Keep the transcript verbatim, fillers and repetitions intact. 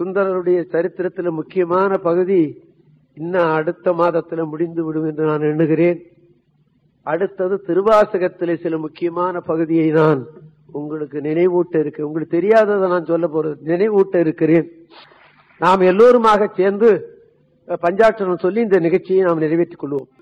சுந்தரருடைய சரித்திரத்தில் முக்கியமான பகுதி இன்னும் அடுத்த மாதத்தில் முடிந்து விடும் என்று நான் எண்ணுகிறேன். அடுத்தது திருவாசகத்திலே சில முக்கியமான பகுதியை நான் உங்களுக்கு நினைவூட்ட இருக்கு. உங்களுக்கு தெரியாததை நான் சொல்ல போறது நினைவூட்ட இருக்கிறேன். நாம் எல்லோருமாக சேர்ந்து பஞ்சாட்சரம் சொல்லி இந்த நிகழ்ச்சியை நாம் நிறைவேற்றிக் கொள்வோம்.